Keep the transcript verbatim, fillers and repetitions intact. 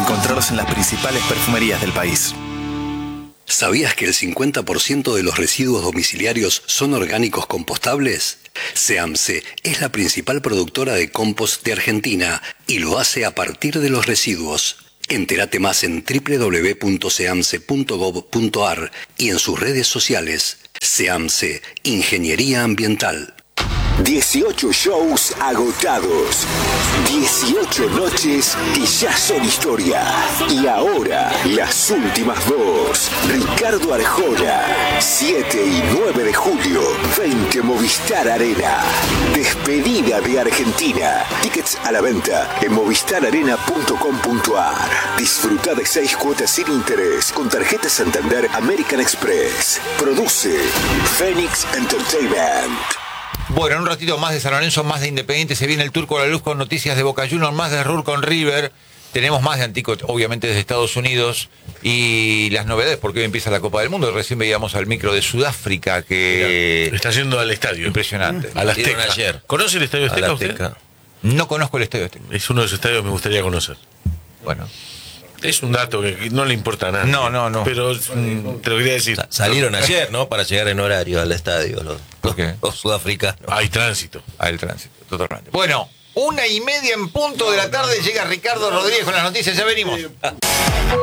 encontrarlos en las principales perfumerías del país. ¿Sabías que el cincuenta por ciento de los residuos domiciliarios son orgánicos compostables? SEAMSE es la principal productora de compost de Argentina y lo hace a partir de los residuos. Entérate más en doble u doble u doble u punto seamse punto gob punto ar y en sus redes sociales. SEAMSE, Ingeniería Ambiental. dieciocho shows agotados, dieciocho noches que ya son historia. Y ahora, las últimas dos. Ricardo Arjona, siete y nueve de julio, veinte Movistar Arena. Despedida de Argentina. Tickets a la venta en movistar arena punto com punto ar. Disfruta de seis cuotas sin interés con tarjeta Santander American Express. Produce Phoenix Entertainment. Bueno, en un ratito más de San Lorenzo, más de Independiente, se viene el Turco a la Luz con noticias de Boca Juniors, más de Ruhr con River, tenemos más de Antico, obviamente desde Estados Unidos, y las novedades, porque hoy empieza la Copa del Mundo. Recién veíamos al micro de Sudáfrica que... Mira, está yendo al estadio. Impresionante. A la Azteca. Ayer. ¿Conoce el estadio Azteca usted? No conozco el estadio Azteca. Es uno de esos estadios que me gustaría conocer. Bueno. Es un dato que no le importa nada. No, no, no. Pero mm, te lo quería decir. Salieron ayer, ¿no? Para llegar en horario al estadio los, ¿Por qué? los sudafricanos. Hay tránsito. Hay tránsito, totalmente. Bueno, una y media en punto de la tarde llega Ricardo Rodríguez con las noticias. Ya venimos.